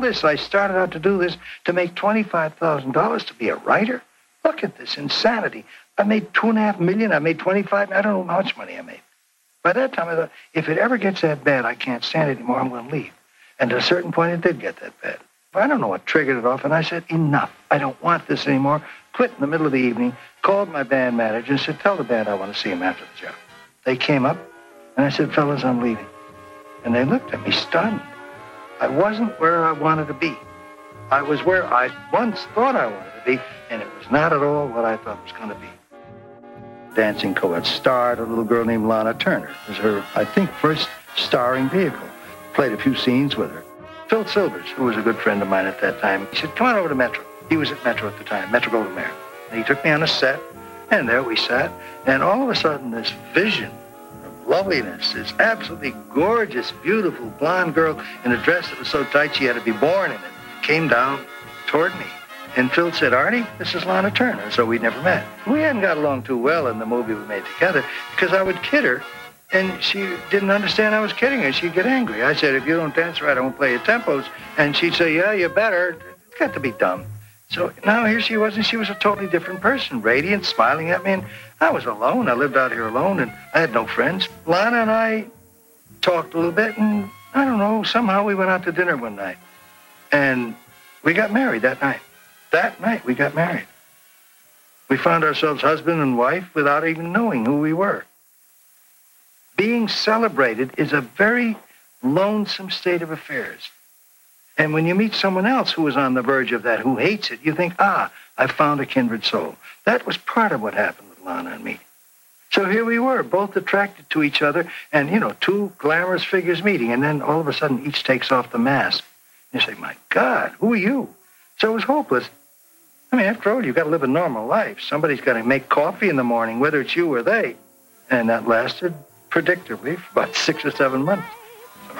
this. I started out to do this to make $25,000 to be a writer. Look at this insanity. I made $2.5 million. I made 25. I don't know how much money I made. By that time, I thought, if it ever gets that bad, I can't stand it anymore. I'm going to leave. And at a certain point, it did get that bad. I don't know what triggered it off, and I said, enough. I don't want this anymore. Quit in the middle of the evening, called my band manager and said, tell the band I want to see him after the job. They came up, and I said, fellas, I'm leaving. And they looked at me stunned. I wasn't where I wanted to be. I was where I once thought I wanted to be, and it was not at all what I thought it was going to be. Dancing co-ed starred a little girl named Lana Turner. It was her, I think, first starring vehicle. Played a few scenes with her. Phil Silvers, who was a good friend of mine at that time, he said, come on over to Metro. He was at Metro at the time, Metro-Goldwyn-Mayer. And he took me on a set, and there we sat, and all of a sudden this vision of loveliness, this absolutely gorgeous, beautiful blonde girl in a dress that was so tight she had to be born in it, came down toward me. And Phil said, Artie, this is Lana Turner. So we'd never met. We hadn't got along too well in the movie we made together because I would kid her, and she didn't understand I was kidding her. She'd get angry. I said, if you don't dance right, I won't play your tempos. And she'd say, yeah, you better. It's got to be dumb. So now here she was, and she was a totally different person, radiant, smiling at me. And I was alone. I lived out here alone, and I had no friends. Lana and I talked a little bit, and I don't know, somehow we went out to dinner one night. And we got married that night. That night we got married. We found ourselves husband and wife without even knowing who we were. Being celebrated is a very lonesome state of affairs. And when you meet someone else who is on the verge of that, who hates it, you think, I found a kindred soul. That was part of what happened with Lana and me. So here we were, both attracted to each other, and, two glamorous figures meeting, and then all of a sudden each takes off the mask. You say, my God, who are you? So it was hopeless. I mean, after all, you've got to live a normal life. Somebody's got to make coffee in the morning, whether it's you or they. And that lasted predictably for about 6 or 7 months.